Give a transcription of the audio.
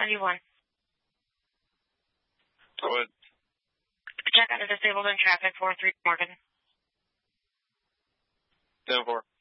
91. Go ahead. Check out a disabled in traffic, 4-3 Morgan. 10-4.